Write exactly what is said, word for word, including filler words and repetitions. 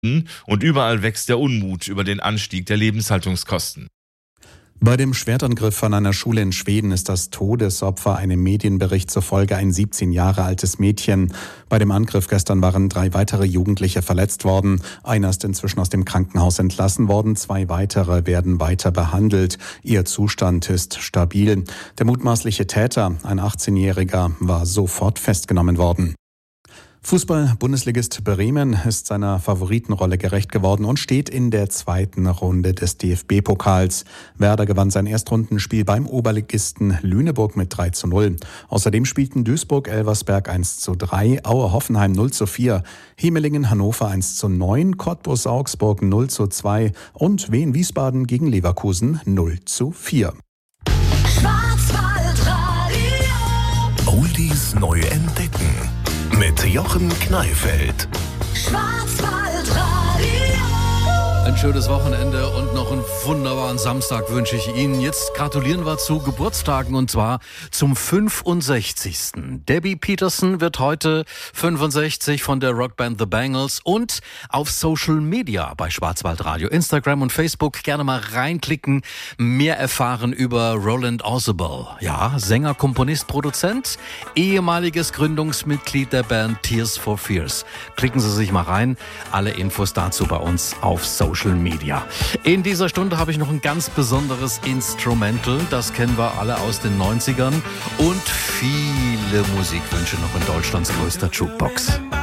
Und überall wächst der Unmut über den Anstieg der Lebenshaltungskosten. Bei dem Schwertangriff an einer Schule in Schweden ist das Todesopfer einem Medienbericht zufolge ein siebzehn Jahre altes Mädchen. Bei dem Angriff gestern waren drei weitere Jugendliche verletzt worden. Einer ist inzwischen aus dem Krankenhaus entlassen worden, zwei weitere werden weiter behandelt. Ihr Zustand ist stabil. Der mutmaßliche Täter, ein achtzehnjähriger, war sofort festgenommen worden. Fußball-Bundesligist Bremen ist seiner Favoritenrolle gerecht geworden und steht in der zweiten Runde des D F B-Pokals. Werder gewann sein Erstrundenspiel beim Oberligisten Lüneburg mit drei zu null. Außerdem spielten Duisburg-Elversberg eins zu drei, Aue-Hoffenheim null zu vier, Hemelingen-Hannover eins zu neun, Cottbus-Augsburg null zu zwei und Wien-Wiesbaden gegen Leverkusen null zu vier. Oldies neu entdecken. Mit Jochen Kneifeld. Ein schönes Wochenende und noch einen wunderbaren Samstag wünsche ich Ihnen. Jetzt gratulieren wir zu Geburtstagen und zwar zum fünfundsechzigsten Debbie Peterson wird heute fünfundsechzig von der Rockband The Bangles und auf Social Media bei Schwarzwaldradio, Instagram und Facebook gerne mal reinklicken, mehr erfahren über Roland Orzabal. Ja, Sänger, Komponist, Produzent, ehemaliges Gründungsmitglied der Band Tears for Fears. Klicken Sie sich mal rein, alle Infos dazu bei uns auf Social Media. In dieser Stunde habe ich noch ein ganz besonderes Instrumental, das kennen wir alle aus den neunzigern und viele Musikwünsche noch in Deutschlands größter Jukebox.